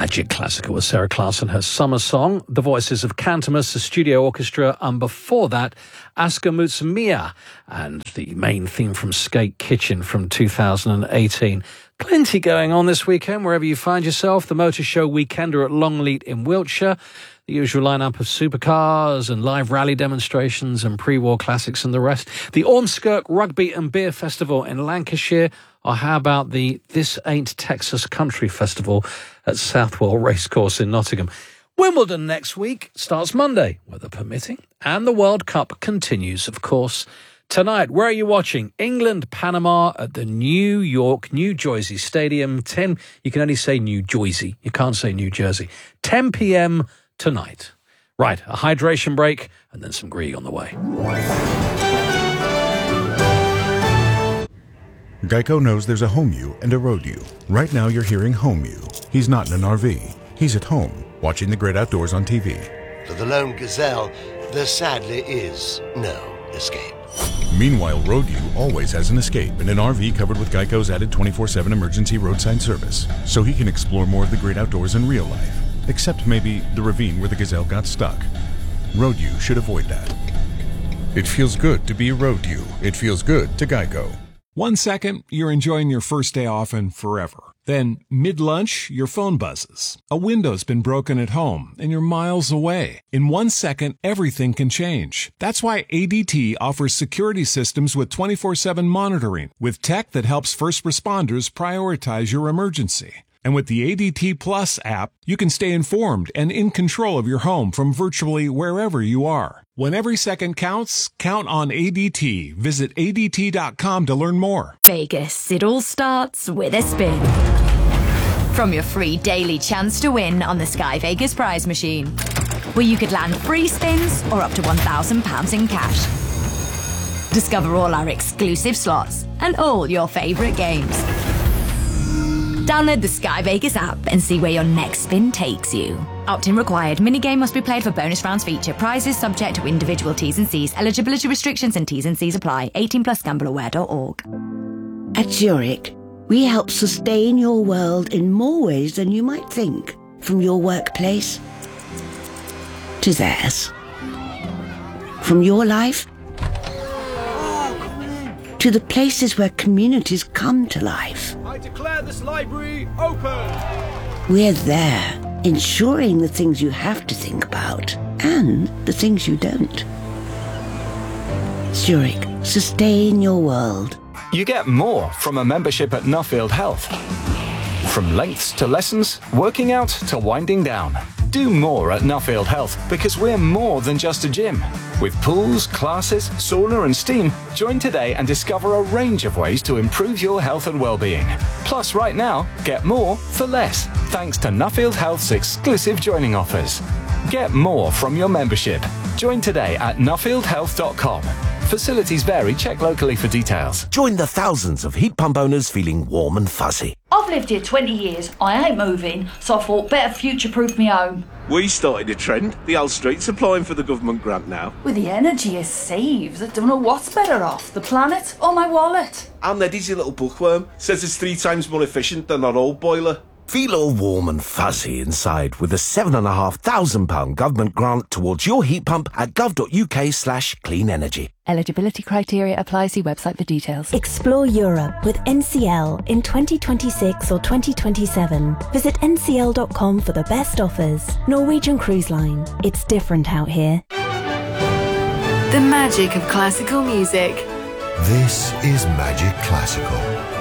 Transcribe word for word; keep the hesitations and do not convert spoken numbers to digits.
Magic Classical with Sarah Clarkson, her summer song, the voices of Cantamus, the studio orchestra, and before that, Aska Mutsumiya, and the main theme from Skate Kitchen from two thousand eighteen. Plenty going on this weekend, wherever you find yourself. The Motor Show Weekender at Longleat in Wiltshire. The usual lineup of supercars and live rally demonstrations and pre-war classics and the rest. The Ormskirk Rugby and Beer Festival in Lancashire. Or how about the This Ain't Texas Country Festival at Southwell Racecourse in Nottingham. Wimbledon next week starts Monday, weather permitting. And the World Cup continues, of course. Tonight, where are you watching? England, Panama at the New York, New Jersey Stadium. ten, you can only say New Jersey. You can't say New Jersey. ten p.m. tonight. Right, a hydration break and then some Grieg on the way. Geico knows there's a home you and a road you. Right now you're hearing home you. He's not in an R V. He's at home, watching the great outdoors on T V. For the lone gazelle, there sadly is no escape. Meanwhile, road you always has an escape in an R V covered with Geico's added twenty-four seven emergency roadside service, so he can explore more of the great outdoors in real life. Except maybe the ravine where the gazelle got stuck. Road you should avoid that. It feels good to be road you. It feels good to Geico. One second, you're enjoying your first day off and forever. Then, mid-lunch, your phone buzzes. A window's been broken at home, and you're miles away. In one second, everything can change. That's why A D T offers security systems with twenty-four seven monitoring, with tech that helps first responders prioritize your emergency. And with the A D T Plus app, you can stay informed and in control of your home from virtually wherever you are. When every second counts, count on A D T. Visit A D T dot com to learn more. Vegas, it all starts with a spin. From your free daily chance to win on the Sky Vegas prize machine, where you could land free spins or up to one thousand pounds in cash. Discover all our exclusive slots and all your favourite games. Download the Sky Vegas app and see where your next spin takes you. Opt-in required. Minigame must be played for bonus rounds feature. Prizes subject to individual T's and C's. Eligibility restrictions and T's and C's apply. eighteen plus gamble aware dot org. At Zurich, we help sustain your world in more ways than you might think. From your workplace to theirs. From your life to the places where communities come to life. I declare this library open! We're there, ensuring the things you have to think about and the things you don't. Zurich, sustain your world. You get more from a membership at Nuffield Health. From lengths to lessons, working out to winding down. Do more at Nuffield Health because we're more than just a gym. With pools, classes, sauna and steam, join today and discover a range of ways to improve your health and well-being. Plus, right now, get more for less, thanks to Nuffield Health's exclusive joining offers. Get more from your membership. Join today at nuffield health dot com. Facilities vary. Check locally for details. Join the thousands of heat pump owners feeling warm and fuzzy. I've lived here twenty years. I ain't moving, so I thought better future-proof me home. We started a trend. The old street's applying for the government grant now. With the energy it saves, I don't know what's better off, the planet or my wallet. And Eddie's your little bookworm says it's three times more efficient than our old boiler. Feel all warm and fuzzy inside with a seven and a half thousand pound government grant towards your heat pump at gov.uk slash clean energy. Eligibility criteria apply. See website for details. Explore Europe with N C L in twenty twenty-six or twenty twenty-seven. Visit N C L dot com for the best offers. Norwegian Cruise Line. It's different out here. The magic of classical music. This is Magic Classical.